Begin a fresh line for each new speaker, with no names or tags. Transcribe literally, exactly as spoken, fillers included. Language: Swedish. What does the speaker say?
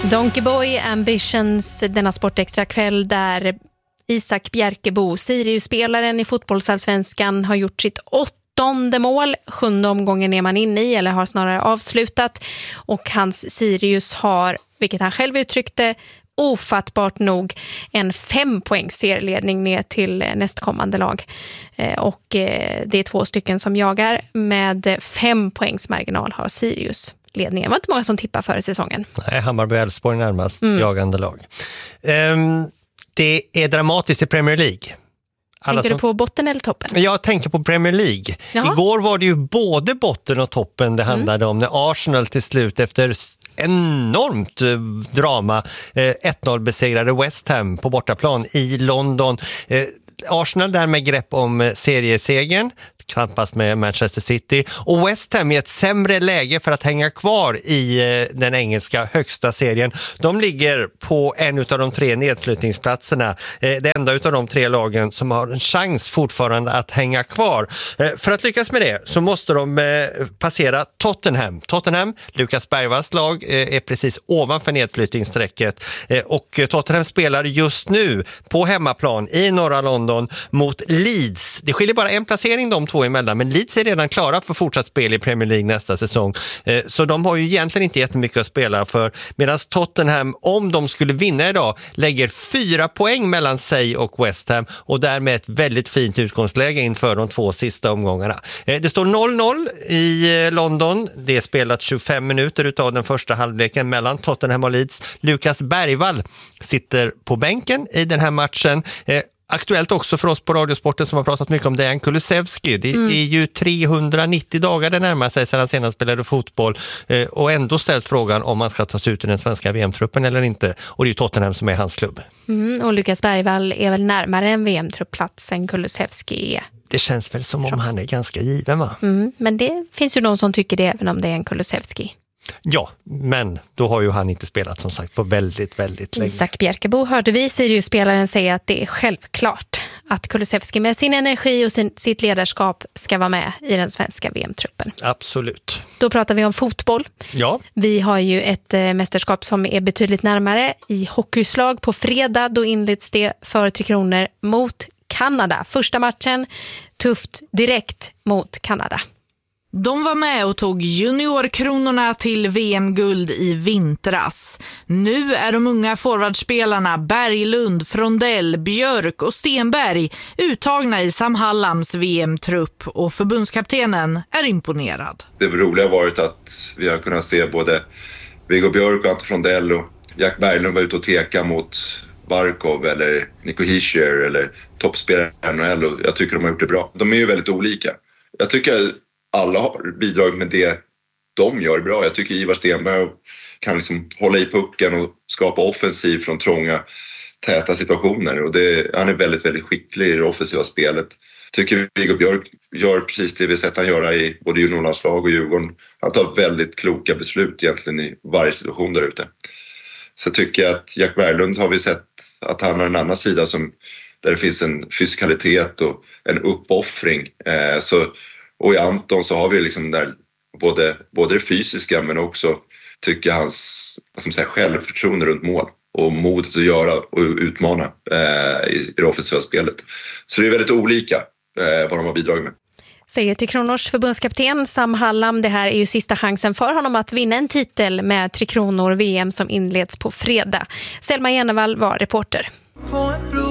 Donkey Boy Ambitions, denna sportextra kväll där Isak Bjerkebo, Sirius-spelaren i fotbollsallsvenskan, har gjort sitt åttonde mål. Sjunde omgången är man inne i, eller har snarare avslutat. Och hans Sirius har, vilket han själv uttryckte, ofattbart nog en fem poängs serieledning ner till nästkommande lag. Och det är två stycken som jagar. Med fem poängs marginal har Sirius ledningen. Det var inte många som tippar före säsongen.
Nej, Hammarby och Elfsborg närmast mm. jagande lag. Um, det är dramatiskt i Premier League. Alla
tänker
som...
du på botten eller toppen?
Jag tänker på Premier League. Jaha. Igår var det ju både botten och toppen det handlade mm. om, när Arsenal till slut efter enormt eh, drama eh, ett noll besegrade West Ham på bortaplan i London. Eh, Arsenal där med grepp om seriesegern, knappast med Manchester City, och West Ham i ett sämre läge för att hänga kvar i eh, den engelska högsta serien. De ligger på en av de tre nedslutningsplatserna, eh, det enda av de tre lagen som har en chans fortfarande att hänga kvar. Eh, för att lyckas med det så måste de eh, passera Tottenham. Tottenham, Lukas Bergvalls lag, eh, är precis ovanför nedflyttningssträcket eh, och Tottenham spelar just nu på hemmaplan i norra London mot Leeds. Det skiljer bara en placering de två emellan, men Leeds är redan klara för fortsatt spel i Premier League nästa säsong. Eh, så de har ju egentligen inte jättemycket att spela för, medan Tottenham, om de skulle vinna idag, lägger fyra poäng mellan sig och West Ham och därmed ett väldigt fint utgångsläge inför de två sista omgångarna. Eh, det står noll noll i eh, London. Det är spelat tjugofem minuter utav den första halvleken mellan Tottenham och Leeds. Lukas Bergvall sitter på bänken i den här matchen. Eh, Aktuellt också för oss på Radiosporten som har pratat mycket om Dejan Kulusevski. Det mm. är ju trehundranittio dagar det närmar sig sedan han senast spelade fotboll. Eh, och ändå ställs frågan om man ska tas ut i den svenska V M-truppen eller inte. Och det är ju Tottenham som är hans klubb.
Mm, och Lukas Bergvall är väl närmare en V M-truppplats än Kulusevski är.
Det känns väl som om han är ganska given, va?
Mm, men det finns ju någon som tycker det även om det är en Kulusevski.
Ja, men då har ju han inte spelat som sagt på väldigt, väldigt länge.
Isak Bjerkebo hörde vi Sirius-spelaren säga att det är självklart att Kulusevski med sin energi och sin, sitt ledarskap ska vara med i den svenska V M-truppen.
Absolut.
Då pratar vi om fotboll.
Ja.
Vi har ju ett eh, mästerskap som är betydligt närmare i hockeyslag. På fredag då inleds det för Tre Kronor mot Kanada. Första matchen, tufft direkt mot Kanada.
De var med och tog juniorkronorna till V M-guld i vintras. Nu är de unga forwardspelarna Berglund, Frondell, Björk och Stenberg uttagna i Sam Hallams V M-trupp och förbundskaptenen är imponerad.
Det roliga har varit att vi har kunnat se både Viggo Björk och Ante Frondell och Jack Berglund var ute och teka mot Barkov eller Nico Hischier eller toppspelare i N H L, och jag tycker de har gjort det bra. De är ju väldigt olika. Jag tycker alla har bidragit med det de gör bra. Jag tycker Ivar Stenberg kan liksom hålla i pucken och skapa offensiv från trånga, täta situationer. Och det, han är väldigt, väldigt skicklig i det offensiva spelet. Jag tycker Viggo Björk gör precis det vi sett han göra i både juniorlandslag och Djurgården. Han tar väldigt kloka beslut egentligen i varje situation där ute. Så tycker jag att Jack Berglund har vi sett att han har en annan sida som, där det finns en fysikalitet och en uppoffring. Eh, så Och i Anton så har vi liksom där både, både det fysiska men också tycker hans som säger, självförtroende runt mål och modet att göra och utmana eh, i det offensiva spelet. Så det är väldigt olika eh, vad de har bidragit med.
Säger Tre Kronors förbundskapten Sam Hallam. Det här är ju sista chansen för honom att vinna en titel med Tre Kronor V M som inleds på fredag. Selma Jennevall var reporter.